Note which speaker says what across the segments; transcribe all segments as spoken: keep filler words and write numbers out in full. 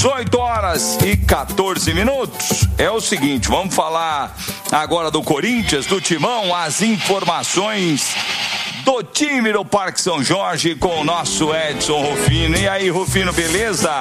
Speaker 1: dezoito horas e quatorze minutos. É o seguinte, vamos falar agora do Corinthians, do Timão, as informações do time do Parque São Jorge com o nosso Edson Rufino. E aí, Rufino, beleza?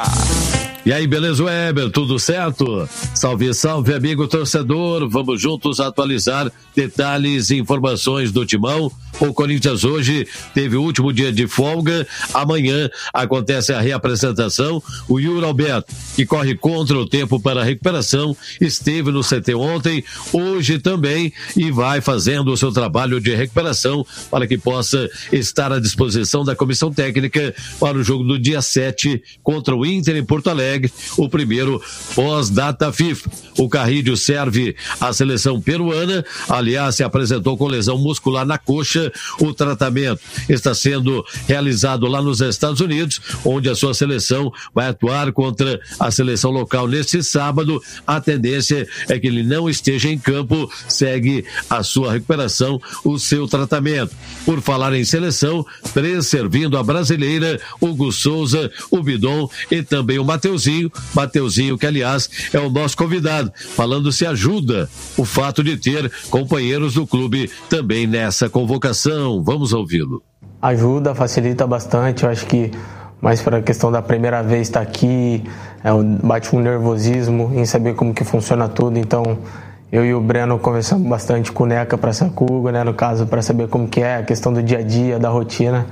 Speaker 2: E aí, beleza, Weber? Tudo certo? Salve, salve, amigo torcedor. Vamos juntos atualizar detalhes e informações do Timão. O Corinthians hoje teve o último dia de folga. Amanhã acontece a reapresentação. O Yuri Alberto, que corre contra o tempo para a recuperação, esteve no C T ontem, hoje também, e vai fazendo o seu trabalho de recuperação para que possa estar à disposição da comissão técnica para o jogo do dia sete contra o Inter em Porto Alegre, o primeiro pós-data FIFA. O Carrilho serve à seleção peruana, aliás, se apresentou com lesão muscular na coxa. O tratamento está sendo realizado lá nos Estados Unidos, onde a sua seleção vai atuar contra a seleção local neste sábado. A tendência é que ele não esteja em campo, segue a sua recuperação, o seu tratamento. Por falar em seleção, três servindo a brasileira: Hugo Souza, o Bidon e também o Mateuzinho. Mateuzinho, que aliás é o nosso convidado, falando se ajuda o fato de ter companheiros do clube também nessa convocação. Vamos ouvi-lo.
Speaker 3: Ajuda, facilita bastante. Eu acho que mais para a questão da primeira vez estar aqui, é, bate um nervosismo em saber como que funciona tudo. Então eu e o Breno conversamos bastante com o Neca para Sacuga, né, no caso, para saber como que é a questão do dia a dia, da rotina.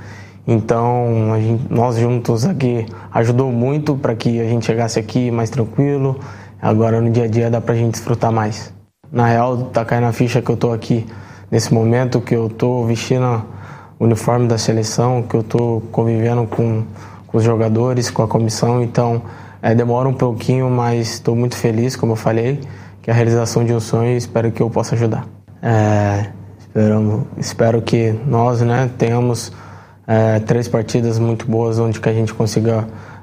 Speaker 3: Então a gente, nós juntos aqui ajudou muito para que a gente chegasse aqui mais tranquilo. Agora no dia a dia dá para a gente desfrutar mais. Na real, tá caindo a ficha que eu tô aqui nesse momento, que eu tô vestindo o uniforme da seleção, que eu tô convivendo com, com os jogadores, com a comissão. Então é, demora um pouquinho, mas estou muito feliz, como eu falei, que é a realização de um sonho, e espero que eu possa ajudar. É, espero, espero que nós, né, tenhamos é, três partidas muito boas, onde que a gente consiga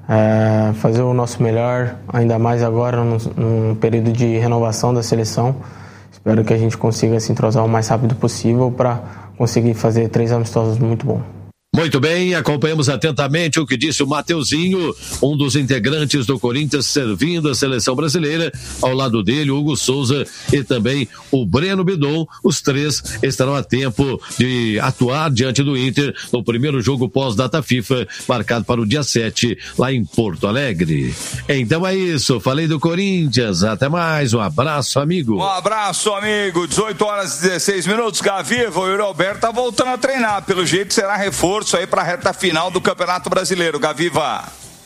Speaker 3: é, fazer o nosso melhor, ainda mais agora num, num período de renovação da seleção. Espero que a gente consiga se entrosar o mais rápido possível para conseguir fazer três amistosos muito bons.
Speaker 2: Muito bem, acompanhamos atentamente o que disse o Mateuzinho, um dos integrantes do Corinthians servindo a seleção brasileira. Ao lado dele, o Hugo Souza e também o Breno Bidon. Os três estarão a tempo de atuar diante do Inter no primeiro jogo pós-data FIFA, marcado para o dia sete, lá em Porto Alegre. Então é isso, falei do Corinthians. Até mais, um abraço, amigo.
Speaker 1: Um abraço, amigo. dezoito horas e dezesseis minutos. Gaviva, o Yuri Alberto tá voltando a treinar. Pelo jeito será reforço aí para a reta final do Campeonato Brasileiro. Gaviva.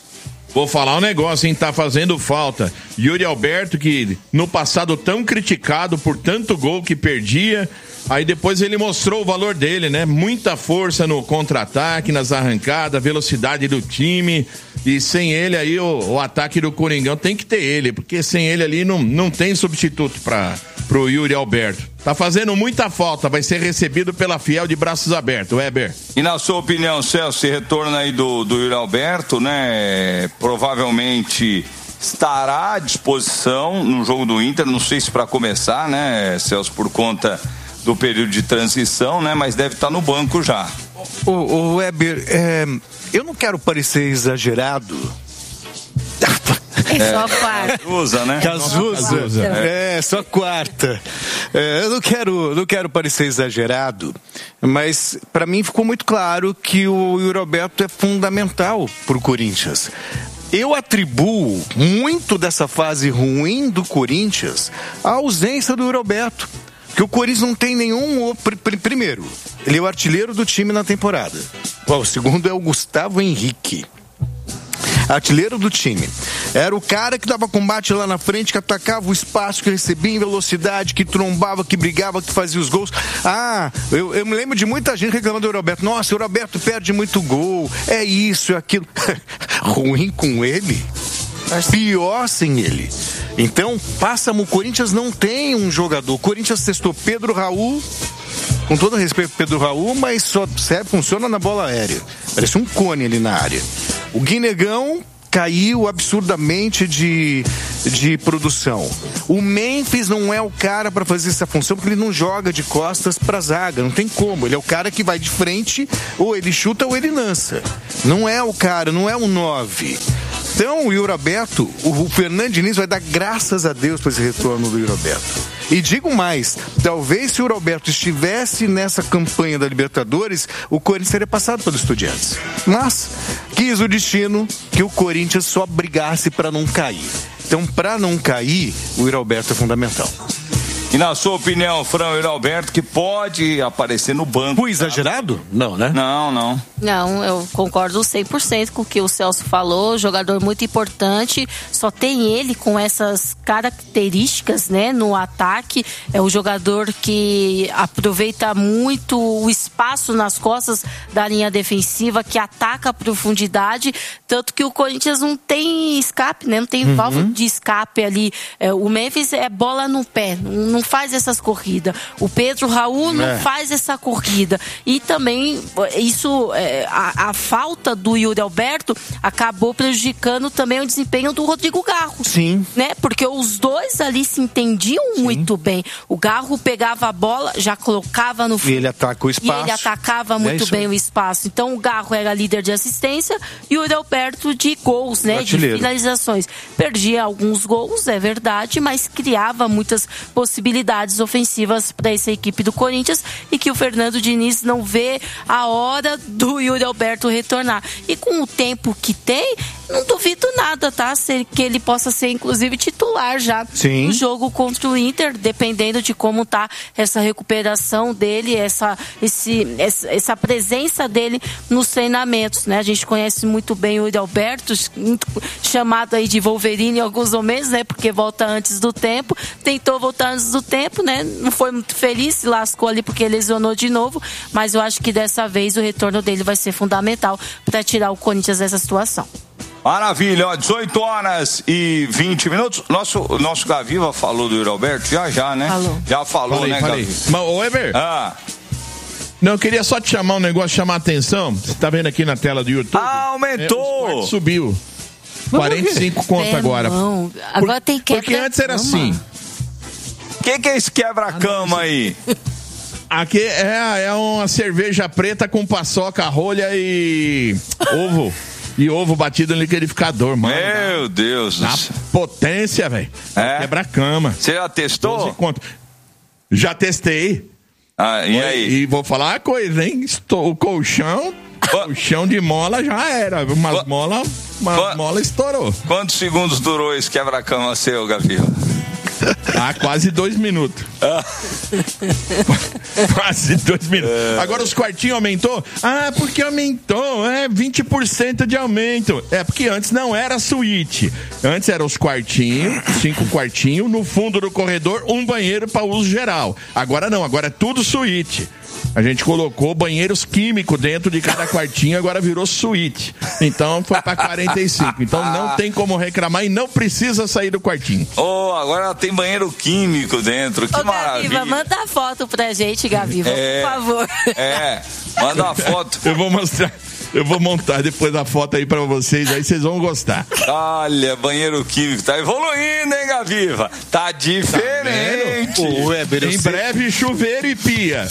Speaker 4: Vou falar um negócio, hein? Tá fazendo falta. Yuri Alberto, que no passado tão criticado por tanto gol que perdia, aí depois ele mostrou o valor dele, né? Muita força no contra-ataque, nas arrancadas, velocidade do time. E sem ele aí, o, o ataque do Coringão tem que ter ele, porque sem ele ali não, não tem substituto para pro Yuri Alberto. Tá fazendo muita falta, vai ser recebido pela Fiel de braços abertos, Weber.
Speaker 1: E na sua opinião, Celso, esse retorno aí do, do Yuri Alberto, né, provavelmente estará à disposição no jogo do Inter, não sei se para começar, né, Celso, por conta do período de transição, né, mas deve estar no banco já.
Speaker 5: O, o Weber, é, eu não quero parecer exagerado.
Speaker 6: É só a quarta.
Speaker 1: Cazuza, né?
Speaker 5: Cazuza. É, é, só quarta. É, eu não quero, não quero parecer exagerado, mas para mim ficou muito claro que o Yuri Alberto é fundamental para o Corinthians. Eu atribuo muito dessa fase ruim do Corinthians à ausência do Yuri Alberto. Porque o Corinthians não tem nenhum... Primeiro, ele é o artilheiro do time na temporada. O segundo é o Gustavo Henrique. Artilheiro do time. Era o cara que dava combate lá na frente, que atacava o espaço, que recebia em velocidade, que trombava, que brigava, que fazia os gols. Ah, eu, eu me lembro de muita gente reclamando do Roberto. Nossa, o Roberto perde muito gol. É isso, é aquilo. Ruim com ele. Pior sem ele. Então, passa, o Corinthians não tem um jogador. O Corinthians testou Pedro Raul, com todo respeito Pedro Raul, mas só serve, funciona na bola aérea. Parece um cone ali na área. O Guinegão caiu absurdamente de, de produção. O Memphis não é o cara para fazer essa função, porque ele não joga de costas para zaga, não tem como. Ele é o cara que vai de frente, ou ele chuta ou ele lança. Não é o cara, não é um nove. Então, o Yuri Alberto, o Fernando Diniz vai dar graças a Deus para esse retorno do Yuri Alberto. E digo mais, talvez se o Yuri Alberto estivesse nessa campanha da Libertadores, o Corinthians seria passado pelos Estudiantes. Mas quis o destino que o Corinthians só brigasse para não cair. Então, para não cair, o Yuri Alberto é fundamental.
Speaker 1: E na sua opinião, Fran, o Yuri Alberto, que pode aparecer no banco.
Speaker 5: Foi exagerado? Não, né?
Speaker 1: Não, não.
Speaker 6: Não, eu concordo cem por cento com o que o Celso falou. Jogador muito importante. Só tem ele com essas características, né, no ataque. É o jogador que aproveita muito o espaço nas costas da linha defensiva, que ataca a profundidade. Tanto que o Corinthians não tem escape, né? Não tem uhum. válvula de escape ali. É, o Memphis é bola no pé. Não faz essas corridas. O Pedro Raul não é. faz essa corrida. E também isso, é, a, a falta do Yuri Alberto acabou prejudicando também o desempenho do Rodrigo Garro.
Speaker 5: Sim.
Speaker 6: Né? Porque os dois ali se entendiam Sim. muito bem. O Garro pegava a bola, já colocava no fundo.
Speaker 5: E ele ataca o espaço.
Speaker 6: E ele atacava muito é bem o espaço. Então o Garro era líder de assistência e o Yuri Alberto de gols, né? De finalizações. Perdia alguns gols, é verdade, mas criava muitas possibilidades ofensivas para essa equipe do Corinthians e que o Fernando Diniz não vê a hora do Yuri Alberto retornar. E com o tempo que tem, não duvido nada, tá? Se, que ele possa ser, inclusive, titular já
Speaker 5: Sim.
Speaker 6: no jogo contra o Inter, dependendo de como tá essa recuperação dele, essa, esse, essa, essa presença dele nos treinamentos, né? A gente conhece muito bem o Yuri Alberto, chamado aí de Wolverine em alguns momentos, né? Porque volta antes do tempo, tentou voltar antes do tempo, né? Não foi muito feliz, se lascou ali porque lesionou de novo, mas eu acho que dessa vez o retorno dele vai ser fundamental para tirar o Corinthians dessa situação.
Speaker 1: Maravilha, ó, dezoito horas e vinte minutos. Nosso, nosso Gaviva falou do Yuri Alberto, já já, né?
Speaker 6: Falou.
Speaker 1: Já falou,
Speaker 4: falei,
Speaker 1: né,
Speaker 4: falei.
Speaker 1: Gaviva?
Speaker 4: Mas, ô, Eber,
Speaker 1: Ah.
Speaker 4: não, eu queria só te chamar um negócio, chamar a atenção. Você tá vendo aqui na tela do YouTube?
Speaker 1: Ah, aumentou!
Speaker 4: É, subiu. quarenta e cinco conto
Speaker 6: é,
Speaker 4: agora.
Speaker 6: Não. Agora
Speaker 4: Por,
Speaker 6: tem quebra.
Speaker 4: Porque antes era assim.
Speaker 1: O que, que é esse quebra-cama ah, aí?
Speaker 4: Aqui é, é uma cerveja preta com paçoca, rolha e ovo. E ovo batido no liquidificador, mano.
Speaker 1: Meu Deus do
Speaker 4: céu. Potência, velho.
Speaker 1: É?
Speaker 4: Quebra-cama.
Speaker 1: Você já testou?
Speaker 4: Já testei.
Speaker 1: Ah, e aí?
Speaker 4: E vou falar uma coisa, hein? Estou, o colchão, colchão de mola já era. Umas molas uma mola estourou.
Speaker 1: Quantos segundos durou esse quebra-cama seu, Gavião?
Speaker 4: Ah, quase dois minutos.
Speaker 1: Ah.
Speaker 4: Quase dois minutos. É. Agora os quartinhos aumentou? Ah, porque aumentou, é vinte por cento de aumento. É, porque antes não era suíte. Antes eram os quartinhos, cinco quartinhos, no fundo do corredor, um banheiro para uso geral. Agora não, agora é tudo suíte. A gente colocou banheiros químicos dentro de cada quartinho, agora virou suíte. Então foi para quarenta e cinco. Então não tem como reclamar e não precisa sair do quartinho.
Speaker 1: Oh, agora tem banheiro químico dentro. Que
Speaker 6: Ô,
Speaker 1: maravilha.
Speaker 6: Gaviva, manda a foto pra gente, Gaviva,
Speaker 1: é,
Speaker 6: por favor.
Speaker 1: É, manda a foto.
Speaker 4: Eu vou mostrar. Eu vou montar depois a foto aí pra vocês, aí vocês vão gostar.
Speaker 1: Olha, banheiro químico, tá evoluindo, hein, Gaviva? Tá diferente.
Speaker 5: Tá Ô, Weber,
Speaker 4: em
Speaker 5: sei...
Speaker 4: breve, chuveiro e pia.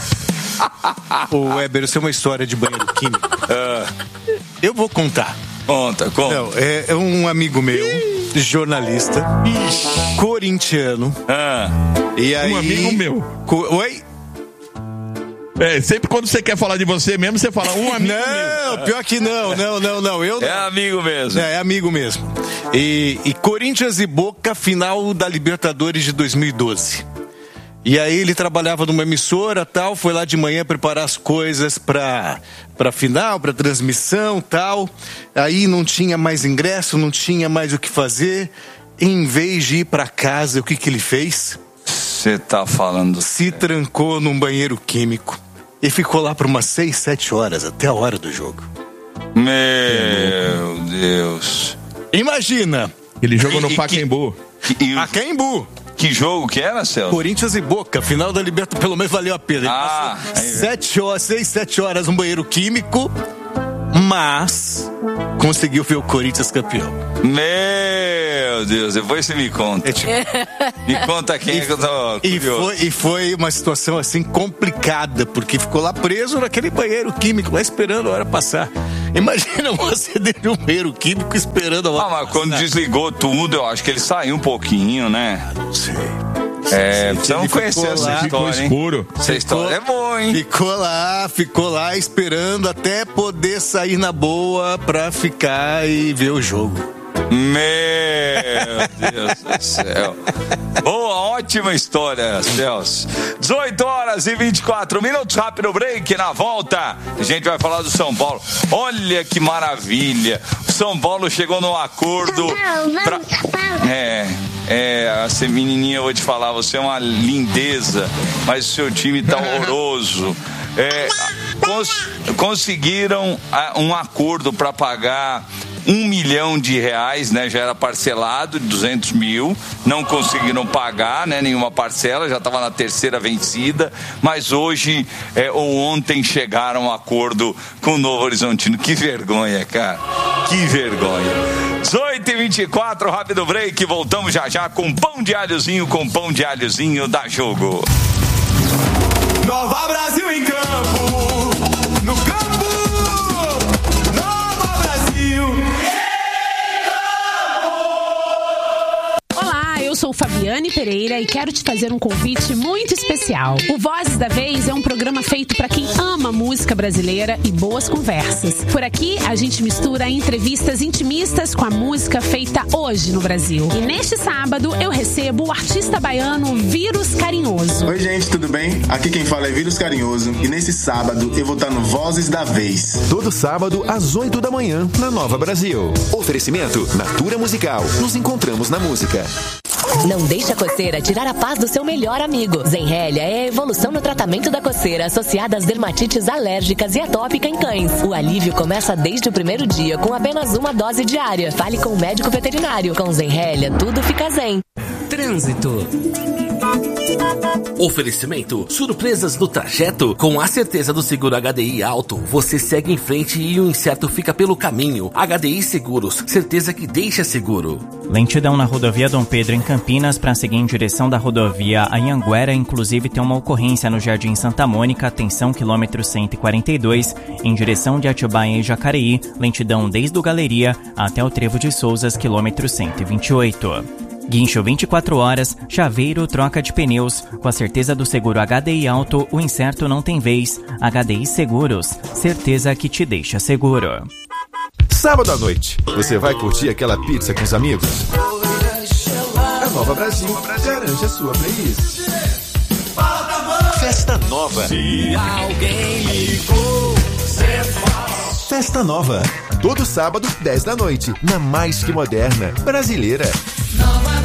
Speaker 5: Ô, Weber, isso é uma história de banheiro químico.
Speaker 1: Uh.
Speaker 5: Eu vou contar.
Speaker 1: Conta, conta.
Speaker 5: Não, é, é um amigo meu, jornalista, corintiano.
Speaker 1: Ah.
Speaker 5: E aí...
Speaker 4: Um amigo meu.
Speaker 5: Co... Oi?
Speaker 4: É, sempre quando você quer falar de você mesmo, você fala um amigo
Speaker 5: não,
Speaker 4: meu.
Speaker 5: Pior que não, não, não, não. Eu não.
Speaker 1: É amigo mesmo.
Speaker 5: É, é amigo mesmo. E, e Corinthians e Boca, final da Libertadores de dois mil e doze. E aí ele trabalhava numa emissora, tal, foi lá de manhã preparar as coisas pra, pra final, pra transmissão, tal. Aí não tinha mais ingresso, não tinha mais o que fazer. Em vez de ir pra casa, o que que ele fez?
Speaker 1: Você tá falando...
Speaker 5: Se trancou num banheiro químico e ficou lá por umas seis, sete horas, até a hora do jogo.
Speaker 1: Meu Deus.
Speaker 5: Imagina!
Speaker 4: Ele jogou no Pacaembu.
Speaker 5: Pacaembu!
Speaker 1: Que jogo que era, Celso?
Speaker 5: Corinthians e Boca, final da Libertadores, pelo menos valeu a pena. Ele
Speaker 1: ah,
Speaker 5: passou sete horas, seis, sete horas no banheiro químico, mas conseguiu ver o Corinthians campeão.
Speaker 1: Meu Deus, depois você me conta. É tipo... Me conta quem
Speaker 5: e,
Speaker 1: é que eu tô
Speaker 5: e foi, e foi uma situação assim complicada, porque ficou lá preso naquele banheiro químico, lá esperando a hora passar. Imagina você dentro de um banheiro químico esperando a...
Speaker 1: Ah, mas quando desligou tudo, eu acho que ele saiu um pouquinho, né?
Speaker 5: Não sei.
Speaker 1: É, você não conheceu essa história,
Speaker 4: ficou escuro.
Speaker 1: Essa história é boa, hein?
Speaker 5: Ficou lá, ficou lá esperando até poder sair na boa pra ficar e ver o jogo.
Speaker 1: Meu Deus do céu. Boa, ótima história, Celso. dezoito horas e vinte e quatro minutos, rápido break. Na volta, a gente vai falar do São Paulo. Olha que maravilha. O São Paulo chegou num acordo pra... É, é, essa menininha, eu vou te falar, você é uma lindeza, mas o seu time tá horroroso. É, cons- conseguiram um acordo para pagar um milhão de reais, né? Já era parcelado de duzentos mil, não conseguiram pagar, né? Nenhuma parcela, já estava na terceira vencida, mas hoje é, ou ontem chegaram a um acordo com o Novo Horizontino. Que vergonha, cara, que vergonha. dezoito e vinte e quatro, rápido break, voltamos já já com pão de alhozinho, com pão de alhozinho da Jogo.
Speaker 7: Nova Brasil em campo, no campo, Nova Brasil.
Speaker 8: Eu sou Fabiane Pereira e quero te fazer um convite muito especial. O Vozes da Vez é um programa feito para quem ama música brasileira e boas conversas. Por aqui, a gente mistura entrevistas intimistas com a música feita hoje no Brasil. E neste sábado, eu recebo o artista baiano Vírus Carinhoso.
Speaker 9: Oi, gente, tudo bem? Aqui quem fala é Vírus Carinhoso e nesse sábado eu vou estar no Vozes da Vez.
Speaker 10: Todo sábado, às oito da manhã, na Nova Brasil. Oferecimento Natura Musical. Nos encontramos na música.
Speaker 11: Não deixe a coceira tirar a paz do seu melhor amigo. Zenrelia é a evolução no tratamento da coceira associada às dermatites alérgicas e atópica em cães. O alívio começa desde o primeiro dia com apenas uma dose diária. Fale com o médico veterinário. Com Zenrelia, tudo fica zen.
Speaker 12: Trânsito. Oferecimento, surpresas no trajeto. Com a certeza do seguro H D I alto, você segue em frente e o incerto fica pelo caminho. H D I Seguros, certeza que deixa seguro.
Speaker 13: Lentidão na rodovia Dom Pedro em Campinas para seguir em direção da rodovia Anhanguera, inclusive tem uma ocorrência no Jardim Santa Mônica, atenção quilômetro cento e quarenta e dois, em direção de Atibaia e Jacareí, lentidão desde o Galeria até o Trevo de Souzas, quilômetro cento e vinte e oito. Guincho vinte e quatro horas, chaveiro, troca de pneus. Com a certeza do seguro H D I alto, o incerto não tem vez. H D I Seguros, certeza que te deixa seguro.
Speaker 10: Sábado à noite, você vai curtir aquela pizza com os amigos? A Nova Brasil garante a sua playlist. Festa Nova.
Speaker 7: Se alguém ligou, cê faz.
Speaker 10: Festa Nova. Todo sábado, dez da noite, na mais que moderna brasileira.